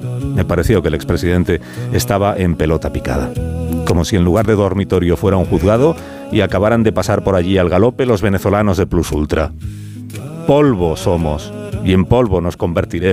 Me pareció que el expresidente estaba en pelota picada. Como si en lugar de dormitorio fuera un juzgado y acabaran de pasar por allí al galope los venezolanos de Plus Ultra. Polvo somos, y en polvo nos convertiremos.